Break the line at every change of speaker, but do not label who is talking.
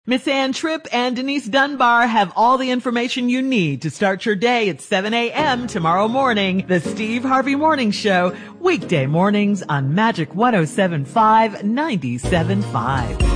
Miss Ann Tripp and Denise Dunbar have all the information you need to start your day at 7 a.m. tomorrow morning. The Steve Harvey Morning Show, weekday mornings on Magic 107.5, 97.5.